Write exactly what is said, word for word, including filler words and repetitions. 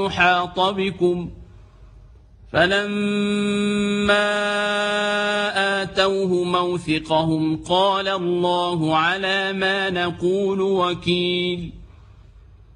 أحاط بكم فلما آتوه موثقهم قال الله على ما نقول وكيل